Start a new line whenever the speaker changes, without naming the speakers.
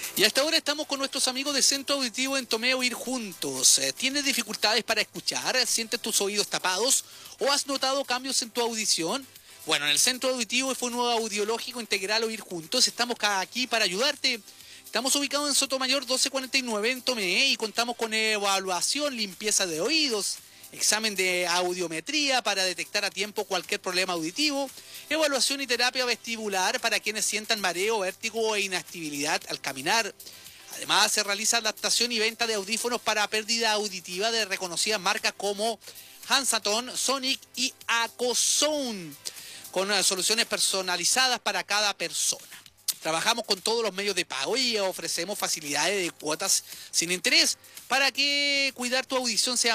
Y hasta ahora estamos con nuestros amigos de Centro Auditivo en Tomé Oír Juntos. ¿Tienes dificultades para escuchar? ¿Sientes tus oídos tapados? ¿O has notado cambios en tu audición? Bueno, en el Centro Auditivo Fono Audiológico Integral Oír Juntos estamos aquí para ayudarte. Estamos ubicados en Sotomayor 1249 en Tomé y contamos con evaluación, limpieza de oídos, examen de audiometría para detectar a tiempo cualquier problema auditivo, evaluación y terapia vestibular para quienes sientan mareo, vértigo e inactividad al caminar. Además, se realiza adaptación y venta de audífonos para pérdida auditiva de reconocidas marcas como Hansaton, Sonic y Acosound, con soluciones personalizadas para cada persona. Trabajamos con todos los medios de pago y ofrecemos facilidades de cuotas sin interés para que cuidar tu audición sea